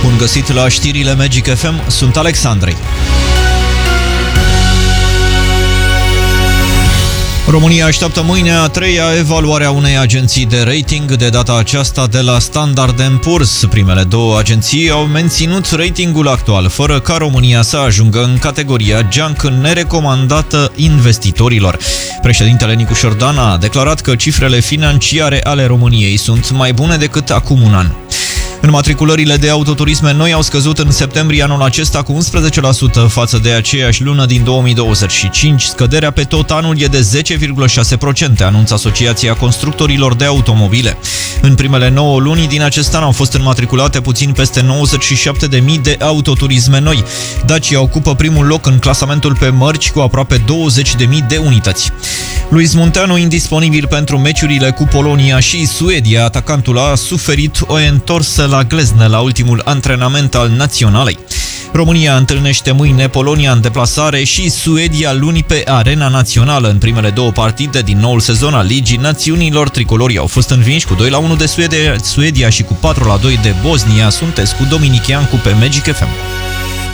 Bun găsit la știrile Magic FM, sunt Alexandrei. România așteaptă mâine a treia evaluare a unei agenții de rating, de data aceasta de la Standard & Poor's. Primele două agenții au menținut ratingul actual, fără ca România să ajungă în categoria junk nerecomandată investitorilor. Președintele Nicu Șordan a declarat că cifrele financiare ale României sunt mai bune decât acum un an. Înmatriculările de autoturisme noi au scăzut în septembrie anul acesta cu 11% față de aceeași lună din 2025. Scăderea pe tot anul e de 10,6%, anunță Asociația Constructorilor de Automobile. În primele 9 luni din acest an au fost înmatriculate puțin peste 97.000 de autoturisme noi. Dacia ocupă primul loc în clasamentul pe mărci cu aproape 20.000 de unități. Luis Munteanu, indisponibil pentru meciurile cu Polonia și Suedia, atacantul a suferit o întorsă la glezne la ultimul antrenament al naționalei. România întâlnește mâine Polonia în deplasare și Suedia luni pe arena națională. În primele două partide din noul sezon al Ligii Națiunilor, tricolorii au fost învinși cu 2-1 de Suedia și cu 4-2 de Bosnia. Sunteți cu Dominic Iancu pe Magic FM.